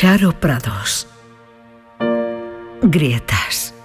Charo Prados. Grietas.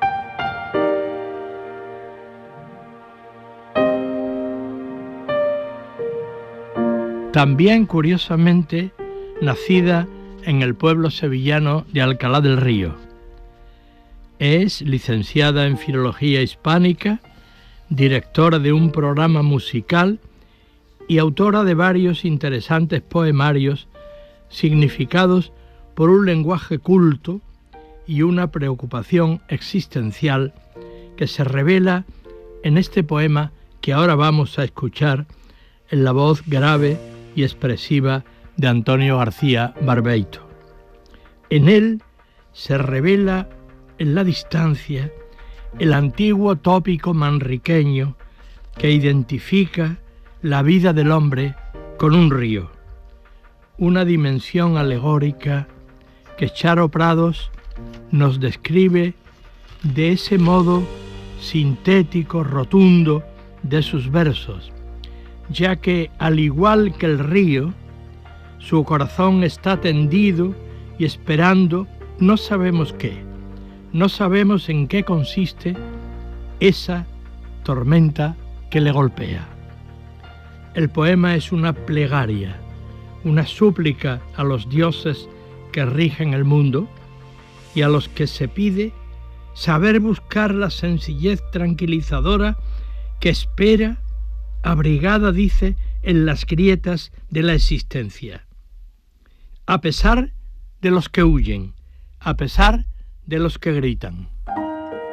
También, curiosamente, nacida en el pueblo sevillano de Alcalá del Río. Es licenciada en Filología Hispánica, directora de un programa musical y autora de varios interesantes poemarios significados por un lenguaje culto y una preocupación existencial que se revela en este poema que ahora vamos a escuchar en la voz grave y expresiva de Antonio García Barbeito. En él se revela en la distancia el antiguo tópico manriqueño que identifica la vida del hombre con un río, una dimensión alegórica que Charo Prados nos describe de ese modo sintético, rotundo de sus versos, ya que, al igual que el río, su corazón está tendido y esperando no sabemos qué, no sabemos en qué consiste esa tormenta que le golpea. El poema es una plegaria, una súplica a los dioses que rigen el mundo y a los que se pide saber buscar la sencillez tranquilizadora que espera, abrigada, dice, en las grietas de la existencia. A pesar de los que huyen, a pesar de los que gritan.